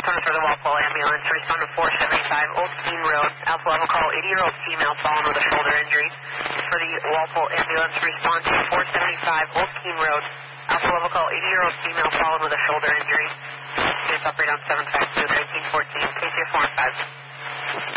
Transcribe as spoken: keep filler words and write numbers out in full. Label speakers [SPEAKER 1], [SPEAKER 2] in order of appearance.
[SPEAKER 1] responding for the Walpole ambulance. Respond to four seventy-five Old Keene Road. Alpha level call, eighty-year-old female fallen with a shoulder injury. For the Walpole ambulance, respond to four seventy-five Old Keene Road. Alpha level call, eighty-year-old female fallen with a shoulder injury.